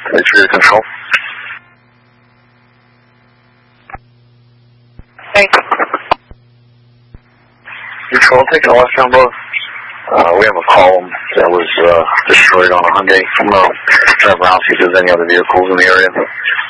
Exterior control. Thanks. Control, take a left down both. We have a column that was destroyed on a Hyundai. I'm going to drive around, see if there's any other vehicles in the area.